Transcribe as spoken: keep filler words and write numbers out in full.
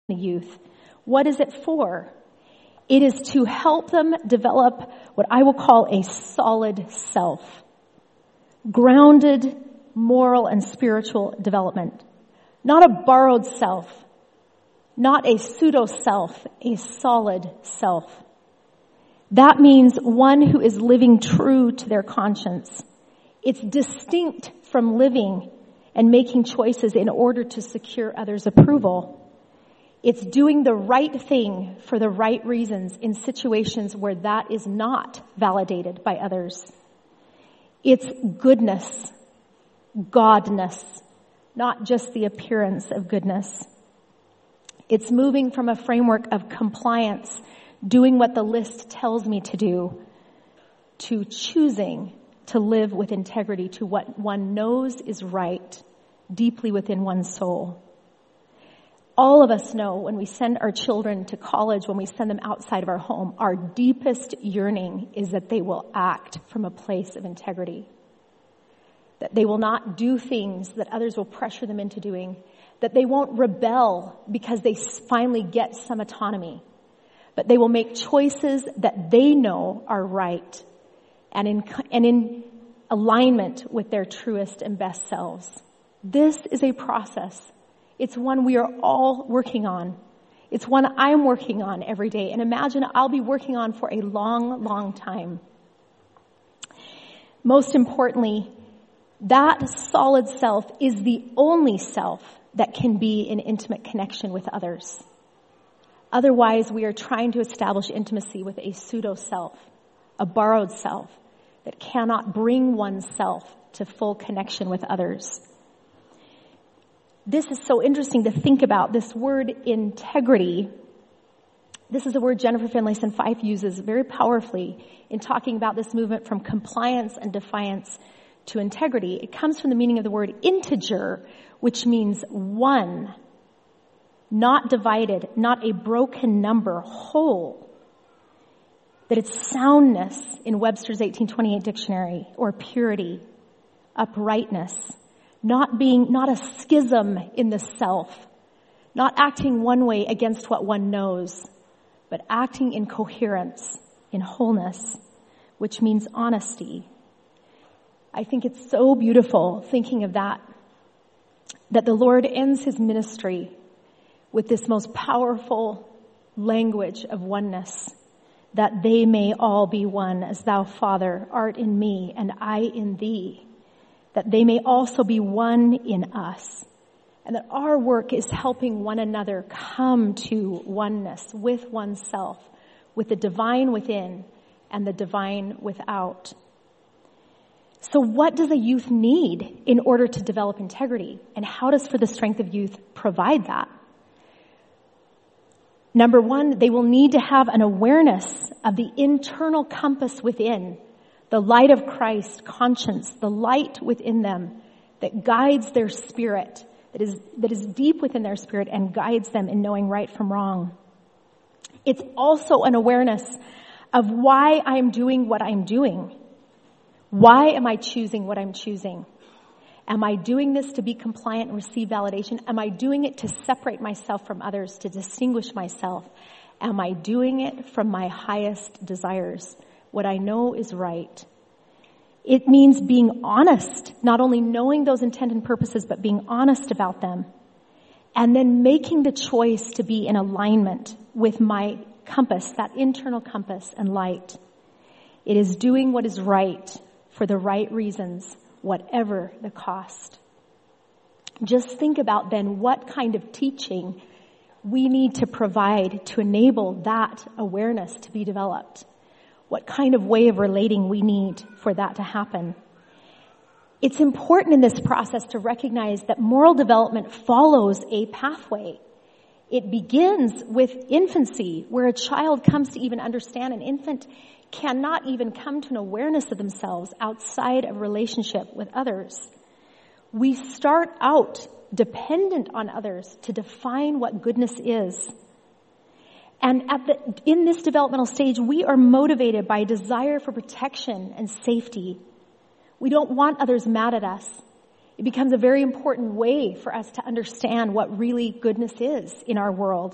the youth. What is it for? It is to help them develop what I will call a solid self. Grounded moral and spiritual development. Not a borrowed self. Not a pseudo self. A solid self. That means one who is living true to their conscience. It's distinct from living and making choices in order to secure others' approval. It's doing the right thing for the right reasons in situations where that is not validated by others. It's goodness, godness, not just the appearance of goodness. It's moving from a framework of compliance, doing what the list tells me to do, to choosing to live with integrity, to what one knows is right deeply within one's soul. All of us know when we send our children to college, when we send them outside of our home, our deepest yearning is that they will act from a place of integrity. That they will not do things that others will pressure them into doing. That they won't rebel because they finally get some autonomy. But they will make choices that they know are right and in, and in alignment with their truest and best selves. This is a process. It's one we are all working on. It's one I'm working on every day. And imagine I'll be working on for a long, long time. Most importantly, that solid self is the only self that can be in intimate connection with others. Otherwise, we are trying to establish intimacy with a pseudo self, a borrowed self that cannot bring oneself to full connection with others. This is so interesting to think about. This word integrity, this is a word Jennifer Finlayson Fife uses very powerfully in talking about this movement from compliance and defiance to integrity. It comes from the meaning of the word integer, which means one, not divided, not a broken number, whole. That it's soundness in Webster's eighteen twenty-eight dictionary, or purity, uprightness. Not being, not a schism in the self. Not acting one way against what one knows, but acting in coherence, in wholeness, which means honesty. I think it's so beautiful thinking of that, that the Lord ends his ministry with this most powerful language of oneness, that they may all be one, as thou, Father, art in me and I in thee. That they may also be one in us. And that our work is helping one another come to oneness with oneself, with the divine within and the divine without. So what does a youth need in order to develop integrity? And how does For the Strength of Youth provide that? Number one, they will need to have an awareness of the internal compass within. The light of Christ, conscience, the light within them that guides their spirit, that is, that is deep within their spirit and guides them in knowing right from wrong. It's also an awareness of why I'm doing what I'm doing. Why am I choosing what I'm choosing? Am I doing this to be compliant and receive validation? Am I doing it to separate myself from others, to distinguish myself? Am I doing it from my highest desires? What I know is right. It means being honest, not only knowing those intent and purposes, but being honest about them. And then making the choice to be in alignment with my compass, that internal compass and light. It is doing what is right for the right reasons, whatever the cost. Just think about then what kind of teaching we need to provide to enable that awareness to be developed. What kind of way of relating we need for that to happen. It's important in this process to recognize that moral development follows a pathway. It begins with infancy, where a child comes to even understand. An infant cannot even come to an awareness of themselves outside of relationship with others. We start out dependent on others to define what goodness is. And at the, in this developmental stage, we are motivated by a desire for protection and safety. We don't want others mad at us. It becomes a very important way for us to understand what really goodness is in our world.